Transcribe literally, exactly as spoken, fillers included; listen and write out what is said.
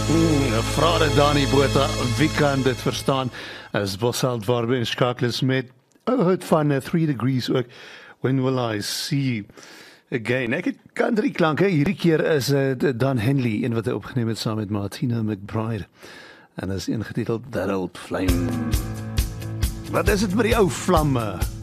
Mm, Frade Dani Botha, wie kan dit verstaan? As Bossald waarby in skakel is met oh, het van uh, three degrees ook. When will I see you again? Ek het country klanke. Hierdie keer is uh, Dan Henley, een wat hy opgeneem het saam met Martina McBride. En is ingetiteld That Old Flame. Wat is dit met die ou vlamme?